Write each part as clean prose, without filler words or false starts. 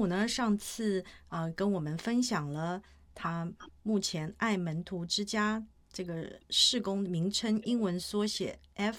母呢，上次跟我们分享了他目前爱门徒之家这个事工名称英文缩写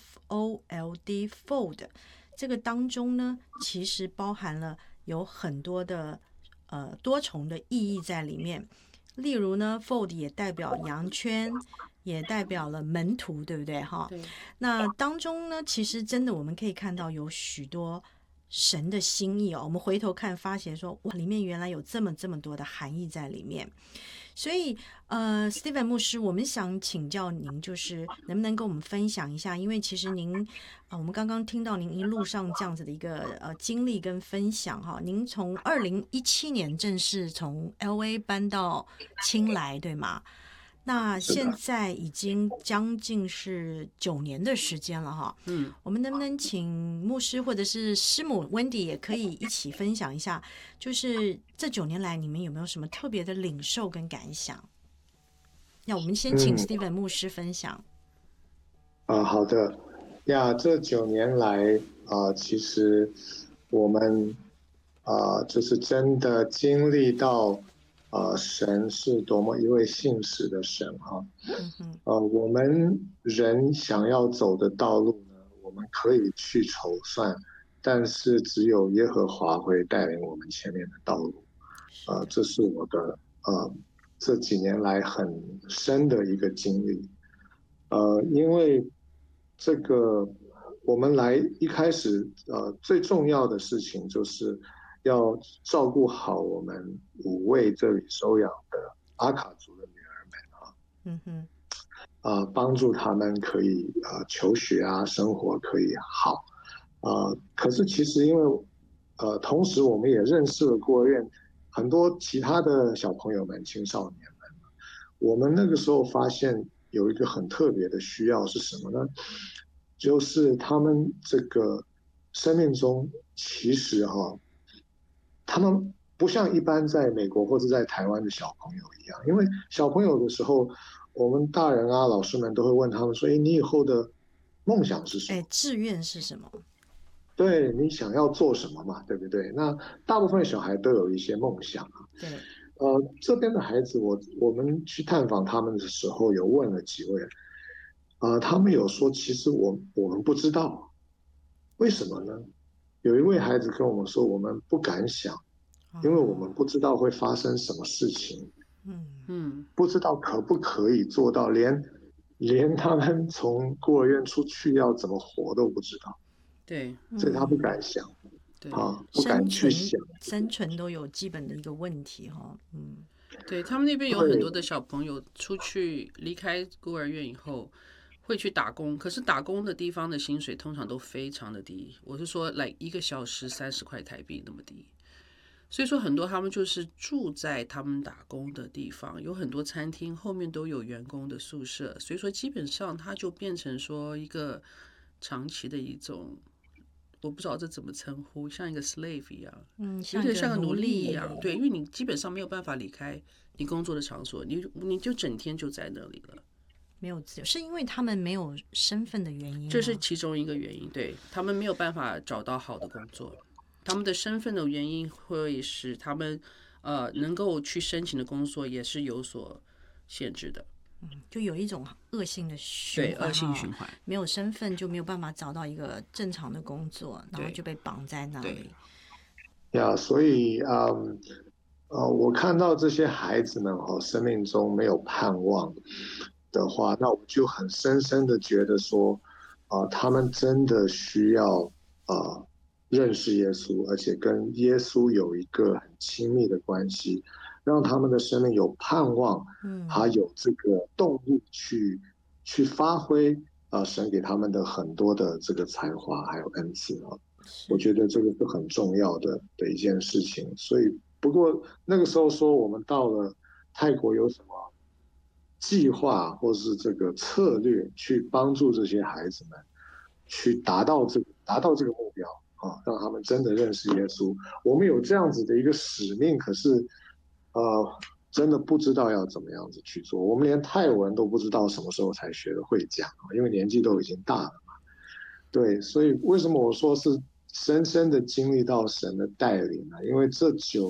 FOLD Fold， 这个当中呢，其实包含了有很多的多重的意义在里面。例如呢 ，Fold 也代表羊圈，也代表了门徒，对不对？哈，那当中呢，其实真的我们可以看到有许多神的心意哦。我们回头看，发现说哇，里面原来有这么多的含义在里面。所以Stephen 牧师，我们想请教您，就是能不能跟我们分享一下？因为其实您我们刚刚听到您一路上这样子的一个经历跟分享哈。您从2017年正式从 LA 搬到青来，对吗？那现在已经将近是9年的时间了哈。我们能不能请牧师或者是师母 Wendy 也可以一起分享一下，就是这9年来你们有没有什么特别的领受跟感想？那我们先请 Stephen 牧师分享。 好的呀，这9年来其实我们就是真的经历到神是多么一位信实的神哈。我们人想要走的道路呢，我们可以去筹算，但是只有耶和华会带领我们前面的道路。这是我的这几年来很深的一个经历。因为这个我们来一开始最重要的事情就是要照顾好我们5位这里收养的阿卡族的女儿们帮助他们可以求学啊，生活可以好可是其实因为同时我们也认识了孤儿院很多其他的小朋友们、青少年们，我们那个时候发现有一个很特别的需要是什么呢？就是他们这个生命中其实他们不像一般在美国或者在台湾的小朋友一样，因为小朋友的时候，我们大人啊、老师们都会问他们说：“你以后的梦想是什么？ 志愿是什么？ 对，你想要做什么嘛？对不对？”那大部分小孩都有一些梦想啊。 对。 这边的孩子，我们去探访他们的时候，有问了几位，他们有说，其实我们不知道，为什么呢？有一位孩子跟我们说，我们不敢想，因为我们不知道会发生什么事情，不知道可不可以做到，连他们从孤儿院出去要怎么活都不知道， 对， 所以他不敢想，不敢去想， 生存都有基本的一个问题对，他们那边有很多的小朋友出去离开孤儿院以后会去打工，可是打工的地方的薪水通常都非常的低，我是说来1个小时30块台币那么低，所以说很多他们就是住在他们打工的地方，有很多餐厅后面都有员工的宿舍，所以说基本上它就变成说一个长期的一种，我不知道这怎么称呼，像一个 slave 一样，有点像个奴隶一样。对，因为你基本上没有办法离开你工作的场所，你就整天就在那里了， 没有自由，是因为他们没有身份的原因吗？ 这是其中一个原因。对，他们没有办法找到好的工作，他们的身份的原因会使他们能够去申请的工作也是有所限制的。 就有一种恶性的循环， 对，恶性循环， 没有身份就没有办法找到一个正常的工作，然后就被绑在那里。 所以我看到这些孩子们生命中没有盼望的话，那我就很深深的觉得说，他们真的需要认识耶稣，而且跟耶稣有一个很亲密的关系。让他们的生命有盼望，还有这个动力去发挥神给他们的很多的这个才华还有恩赐我觉得这个是很重要的一件事情。所以不过那个时候说我们到了泰国有什么计划或是这个策略去帮助这些孩子们去达到这个目标让他们真的认识耶稣。我们有这样子的一个使命，可是真的不知道要怎么样子去做。我们连泰文都不知道什么时候才学得会讲，因为年纪都已经大了嘛。对，所以为什么我说是深深的经历到神的带领呢？因为这9